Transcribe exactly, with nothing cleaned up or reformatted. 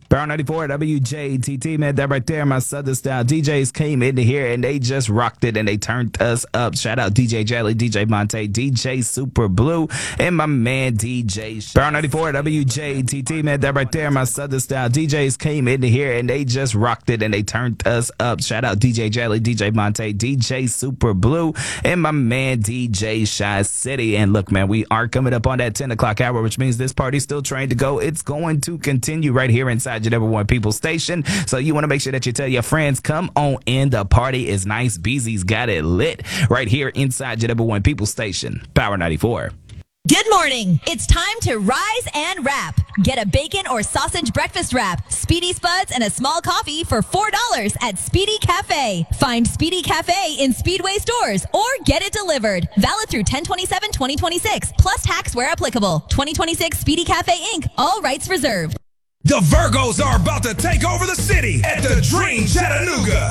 Power ninety-four W J T T, man, that right there, my Southern Style D Js came into here and they just rocked it and they turned us up. Shout out D J Jelly, D J Monte, D J Super Blue, and my man D J. Power ninety-four W J T T, man, that right there, my Southern Style D Js came into here and they just rocked it and they turned us up. Shout out D J Jelly, D J Monte, D J Super Blue, and my man D J Shy City. And look, man, we are coming up on that ten o'clock hour, which means this party's still trying to go. It's going to continue right here inside your number one people station. So you want to make sure that you tell your friends, come on in. The party is nice. Beezy's got it lit right here inside your number one people station, Power ninety-four. Good morning. It's time to rise and wrap. Get a bacon or sausage breakfast wrap, Speedy Spuds, and a small coffee for four dollars at Speedy Cafe. Find Speedy Cafe in Speedway stores or get it delivered. Valid through ten twenty-seven twenty twenty-six, plus tax where applicable. twenty twenty-six Speedy Cafe Incorporated. All rights reserved. The Virgos are about to take over the city at the Dream Chattanooga.